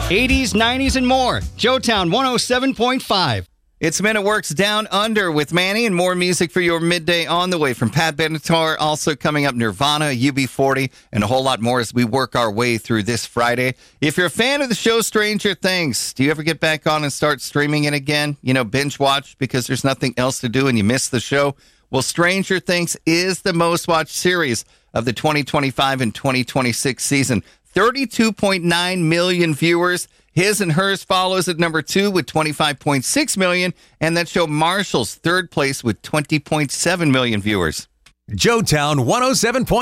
80s, 90s, and more. Joetown 107.5. It's Men at Work's Down Under with Manny, and more music for your midday on the way from Pat Benatar. Also coming up, Nirvana, UB40, and a whole lot more as we work our way through this Friday. If you're a fan of the show Stranger Things, do you ever get back on and start streaming it again? You know, binge watch because there's nothing else to do and you miss the show? Well, Stranger Things is the most watched series of the 2025 and 2026 season. 32.9 million viewers. His and Hers follows at number 2 with 25.6 million, and that show Marshall's third place with 20.7 million viewers. Joetown 107.